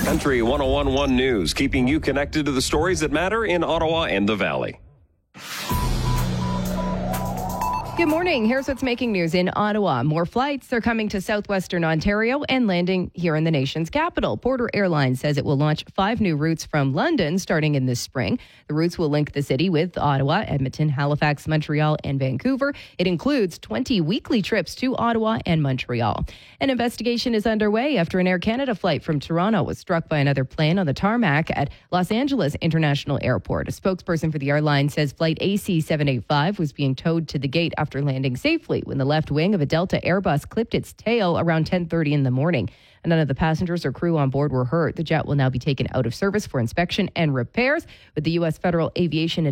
Country 101.1 News, keeping you connected to the stories that matter in Ottawa and the Valley. Good morning. Here's what's making news in Ottawa. More flights are coming to southwestern Ontario and landing here in the nation's capital. Porter Airlines says it will launch 5 new routes from London starting in this spring. The routes will link the city with Ottawa, Edmonton, Halifax, Montreal, and Vancouver. It includes 20 weekly trips to Ottawa and Montreal. An investigation is underway after an Air Canada flight from Toronto was struck by another plane on the tarmac at Los Angeles International Airport. A spokesperson for the airline says flight AC-785 was being towed to the gate after landing safely when the left wing of a Delta Airbus clipped its tail around 10:30 in the morning. None of the passengers or crew on board were hurt. The jet will now be taken out of service for inspection and repairs, with the U.S. Federal Aviation